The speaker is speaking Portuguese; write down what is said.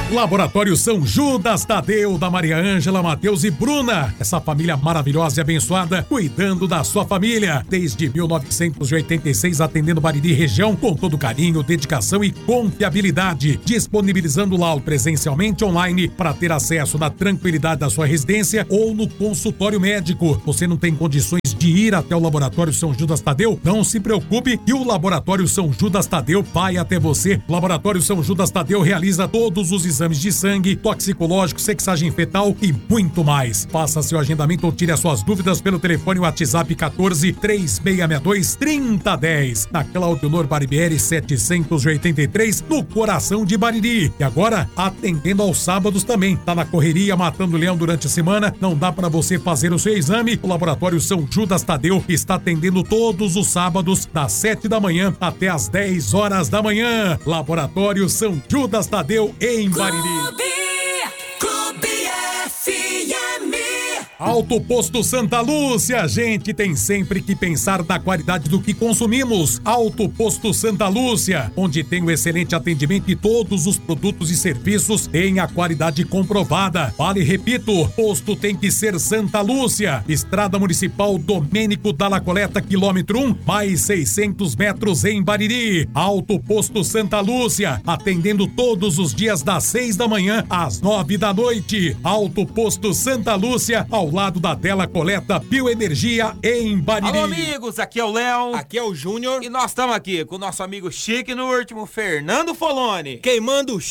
Laboratório São Judas Tadeu, da Maria Ângela, Matheus e Bruna. Essa família maravilhosa e abençoada, cuidando da sua família. Desde 1986, atendendo Bariri região com todo carinho, dedicação e confiabilidade. Disponibilizando laudo presencialmente online para ter acesso na tranquilidade da sua residência ou no consultório médico. Você não tem condições de ir até o Laboratório São Judas Tadeu? Não se preocupe, que o Laboratório São Judas Tadeu vai até você. O Laboratório São Judas Tadeu realiza todos os exames de sangue, toxicológico, sexagem fetal e muito mais. Faça seu agendamento ou tire as suas dúvidas pelo telefone WhatsApp 14 3662 3010. Na Cláudio Nor Barbieri 783, no coração de Bariri. E agora, atendendo aos sábados também. Tá na correria, matando leão durante a semana, não dá para você fazer o seu exame? O Laboratório São Judas Tadeu está atendendo todos os sábados, das 7 da manhã até as 10 horas da manhã. Laboratório São Judas Tadeu, em Bariri. Clube FM. Alto Posto Santa Lúcia, a gente tem sempre que pensar na qualidade do que consumimos. Alto Posto Santa Lúcia, onde tem o excelente atendimento e todos os produtos e serviços têm a qualidade comprovada. Vale, repito, posto tem que ser Santa Lúcia. Estrada Municipal Domênico Dalla Coleta, quilômetro 1, mais 600 metros em Bariri. Alto Posto Santa Lúcia, atendendo todos os dias das 6 da manhã às 9 da noite. Alto Posto Santa Lúcia, ao lado da Della Coleta Bioenergia em Bariri. Alô, amigos, aqui é o Léo. Aqui é o Júnior. E nós estamos aqui com o nosso amigo chique no último, Fernando Foloni. Queimando o